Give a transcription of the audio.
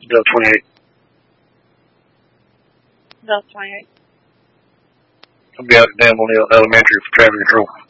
Delta 28. Delta 28. I'll be out at Danville Elementary for traffic control.